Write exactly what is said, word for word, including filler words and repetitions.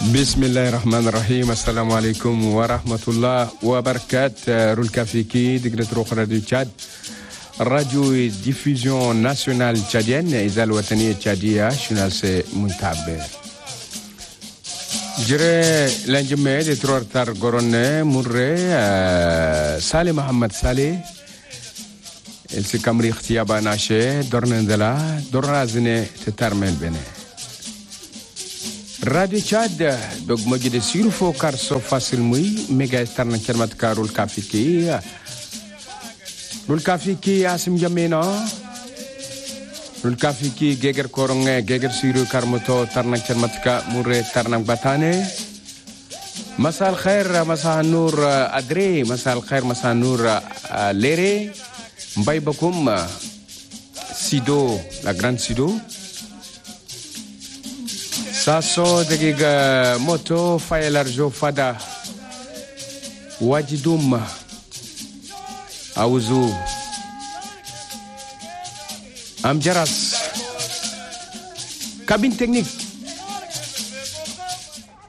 Bismillahir Rahmanir Rahim. Assalamu alaikum wa rahmatullah wa barakat. Rulka Fiki, Digret Radio Tchad. Radio et diffusion nationale tchadienne. Izal Watani Tchadia, Chunal se Muntabe. Jere Lanjame de Trortar Gorone, Murre, Saleh Mohamed Saleh. El se Kamri Khtiaba Nache, Dornendela, Dornazine, Tetarmel Bene. Radio Tchad, donc moi j'ai des surfo car so facile mui, méga estarna kermat karul kafiki. Rul kafiki asim jamena. Rul kafiki geger koronge geger siru karmoto tarna kermat ka mure tarna batane. Masal khair masal nur adre, masal khair masal nur lere. Mbay bakum Sido, la grande Sido. Saso dagiga moto faya larjo fada wajidum auzu amjaras cabine technique